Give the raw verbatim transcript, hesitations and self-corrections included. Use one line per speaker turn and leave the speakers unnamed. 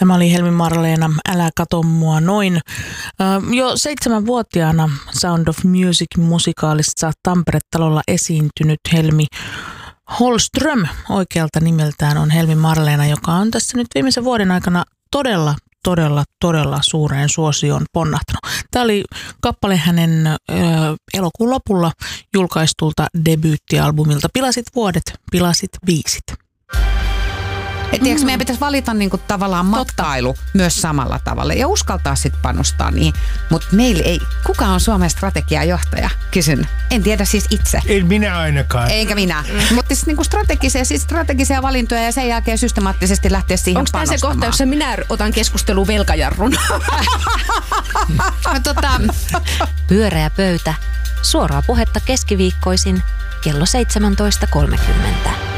Tämä oli Helmi Marleena, Älä kato mua noin. Jo seitsemänvuotiaana Sound of Music -musikaalissa Tampere-talolla esiintynyt Helmi Holström oikealta nimeltään on Helmi Marleena, joka on tässä nyt viimeisen vuoden aikana todella, todella, todella suureen suosioon ponnahtanut. Tämä oli kappale hänen ö, elokuun lopulla julkaistulta debyyttialbumilta Pilasit vuodet, pilasit viisit.
Et tiiäks, mm. meidän pitäisi valita niinku tavallaan matkailu Totta. myös samalla tavalla ja uskaltaa sitten panostaa niihin. Mutta meillä ei, kuka on Suomen strategiajohtaja? Kysyn. En tiedä siis itse.
En minä ainakaan.
Eikä minä. Mm. Mutta siis niinku strategisia, siis strategisia valintoja ja sen jälkeen systemaattisesti lähteä siihen
Onko
panostamaan.
Onko tämä se kohta, jossa minä otan keskusteluun velkajarrun?
no, tota...
Pyöreä pöytä. Suoraa puhetta keskiviikkoisin kello seitsemäntoista kolmekymmentä.